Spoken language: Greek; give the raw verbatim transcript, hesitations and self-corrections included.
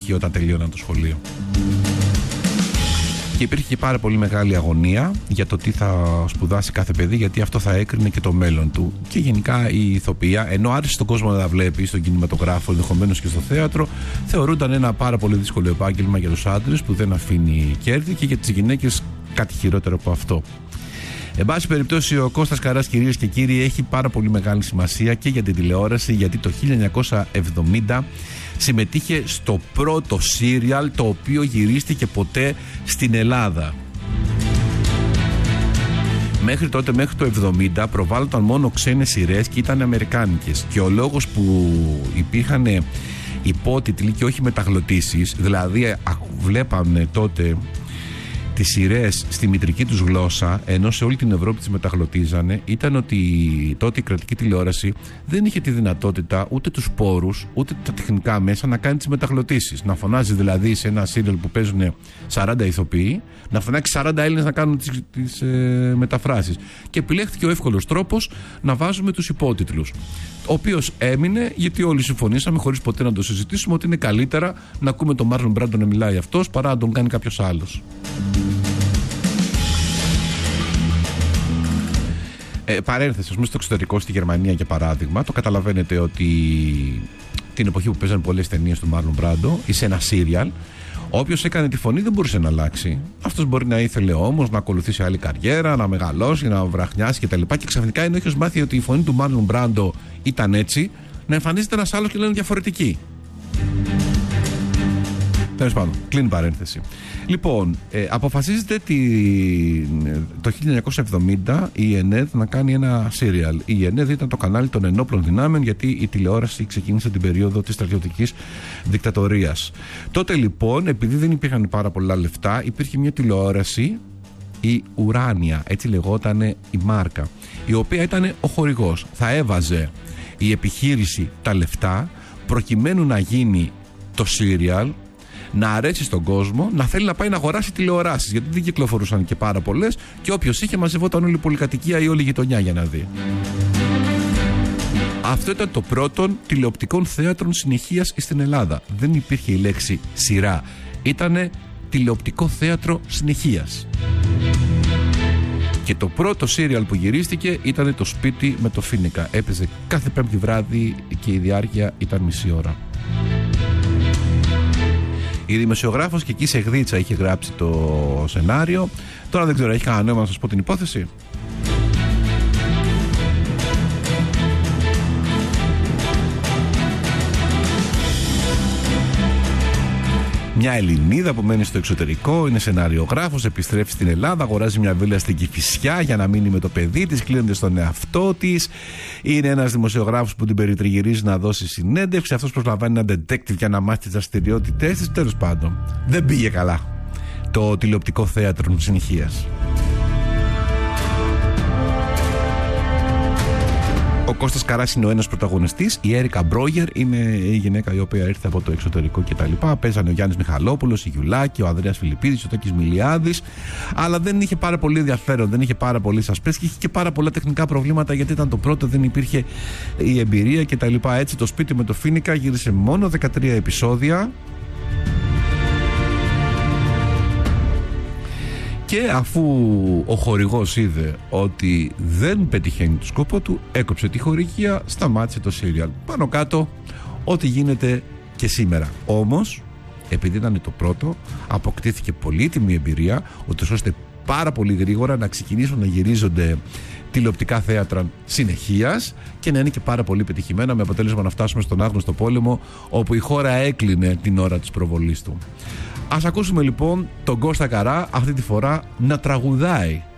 πτυχίο όταν τελείωναν το σχολείο. Και υπήρχε και πάρα πολύ μεγάλη αγωνία για το τι θα σπουδάσει κάθε παιδί, γιατί αυτό θα έκρινε και το μέλλον του. Και γενικά η ηθοποιία, ενώ άρεσε στον κόσμο να τα βλέπει στον κινηματογράφο, ενδεχομένως και στο θέατρο, θεωρούνταν ένα πάρα πολύ δύσκολο επάγγελμα για τους άντρες που δεν αφήνει κέρδη, και για τις γυναίκες κάτι χειρότερο από αυτό. Εν πάση περιπτώσει, ο Κώστας Καράς, κυρίες και κύριοι, έχει πάρα πολύ μεγάλη σημασία και για την τηλεόραση, γιατί το χίλια εννιακόσια εβδομήντα συμμετείχε στο πρώτο σύριαλ το οποίο γυρίστηκε ποτέ στην Ελλάδα. Μέχρι τότε, μέχρι το εβδομήντα, προβάλλονταν μόνο ξένες σειρές και ήταν αμερικάνικες. Και ο λόγος που υπήρχαν υπότιτλοι και όχι μεταγλωτήσεις, δηλαδή βλέπαμε τότε τις σειρές στη μητρική τους γλώσσα, ενώ σε όλη την Ευρώπη τις μεταγλωτίζανε, ήταν ότι τότε η κρατική τηλεόραση δεν είχε τη δυνατότητα, ούτε τους πόρους, ούτε τα τεχνικά μέσα να κάνει τις μεταγλωτήσεις. Να φωνάζει δηλαδή σε ένα σύριαλ που παίζουν σαράντα ηθοποιοί, να φωνάξει σαράντα Έλληνες να κάνουν τις, τις ε, μεταφράσεις. Και επιλέχθηκε ο εύκολος τρόπος να βάζουμε τους υπότιτλους. Ο οποίος έμεινε, γιατί όλοι συμφωνήσαμε, χωρίς ποτέ να το συζητήσουμε, ότι είναι καλύτερα να ακούμε τον Μάρλον Μπράντο να μιλάει αυτός παρά να τον κάνει κάποιος άλλος. Ε, παρένθεση, στο εξωτερικό, στη Γερμανία για παράδειγμα, το καταλαβαίνετε ότι την εποχή που παίζανε πολλές ταινίες του Μάρλον Μπράντο ή σε ένα σύριαλ, όποιος έκανε τη φωνή δεν μπορούσε να αλλάξει. Αυτός μπορεί να ήθελε όμως να ακολουθήσει άλλη καριέρα, να μεγαλώσει, να βραχνιάσει κτλ. Και ξαφνικά, ενώ έχεις μάθει ότι η φωνή του Μάρλον Μπράντο ήταν έτσι, να εμφανίζεται ένας άλλος και λένε διαφορετική. Τέλος πάντων, κλείνει παρένθεση. Λοιπόν, ε, αποφασίζεται τη, το χίλια εννιακόσια εβδομήντα η ΕΝΕΔ να κάνει ένα σύριαλ. Η ΕΝΕΔ ήταν το κανάλι των ενόπλων δυνάμεων, γιατί η τηλεόραση ξεκίνησε την περίοδο της στρατιωτικής δικτατορίας. Τότε λοιπόν, επειδή δεν υπήρχαν πάρα πολλά λεφτά, υπήρχε μια τηλεόραση, η Ουράνια, έτσι λεγότανε η μάρκα, η οποία ήταν ο χορηγός. Θα έβαζε η επιχείρηση τα λεφτά προκειμένου να γίνει το σύριαλ, να αρέσει στον κόσμο, να θέλει να πάει να αγοράσει τηλεοράσεις, γιατί δεν κυκλοφορούσαν και πάρα πολλές, και όποιος είχε μαζευόταν όλη η πολυκατοικία ή όλη η γειτονιά για να δει. Αυτό ήταν το πρώτο τηλεοπτικών θέατρων συνεχείας στην Ελλάδα. Δεν υπήρχε η λέξη σειρά. Ήτανε τηλεοπτικό θέατρο συνεχείας. Και το πρώτο σύριαλ που γυρίστηκε ήταν Το σπίτι με το Φίνικα. Έπαιζε κάθε πέμπτη βράδυ και η διάρκεια ήταν μισή ώρα. Η δημοσιογράφος και εκεί σε γδίτσα είχε γράψει το σενάριο. Τώρα δεν ξέρω, έχει κανένα νόημα να σας πω την υπόθεση? Μια Ελληνίδα που μένει στο εξωτερικό, είναι σεναριογράφος, επιστρέφει στην Ελλάδα, αγοράζει μια βίλα στην Κηφισιά για να μείνει με το παιδί της, κλείνεται στον εαυτό της. Είναι ένας δημοσιογράφος που την περιτριγυρίζει να δώσει συνέντευξη. Αυτός προσλαμβάνει ένα detective για να μάθει τις δραστηριότητές της. Τέλος πάντων, δεν πήγε καλά το τηλεοπτικό θέατρο συνεχείας. Ο Κώστας Καράς είναι ο ένας πρωταγωνιστής. Η Έρικα Μπρόγερ είναι η γυναίκα η οποία ήρθε από το εξωτερικό κτλ. Παίζανε ο Γιάννης Μιχαλόπουλος, η Γιουλάκη, ο Ανδρέας Φιλιππίδης, ο Τάκης Μιλιάδης. Αλλά δεν είχε πάρα πολύ ενδιαφέρον, δεν είχε πάρα πολύ σασπές και είχε και πάρα πολλά τεχνικά προβλήματα, γιατί ήταν το πρώτο, δεν υπήρχε η εμπειρία κτλ. Έτσι, Το σπίτι με το Φίνικα γύρισε μόνο δεκατρία επεισόδια. Και αφού ο χορηγός είδε ότι δεν πετυχαίνει το σκοπό του, έκοψε τη χορηγία, σταμάτησε το σύριαλ. Πάνω κάτω, ό,τι γίνεται και σήμερα. Όμως, επειδή ήταν το πρώτο, αποκτήθηκε πολύτιμη εμπειρία, ούτως ώστε πάρα πολύ γρήγορα να ξεκινήσουν να γυρίζονται τηλεοπτικά θέατρα συνεχείας και να είναι και πάρα πολύ πετυχημένα, με αποτέλεσμα να φτάσουμε στον άγνωστο πόλεμο, όπου η χώρα έκλεινε την ώρα της προβολής του. Ας ακούσουμε λοιπόν τον Κώστα Καρά αυτή τη φορά να τραγουδάει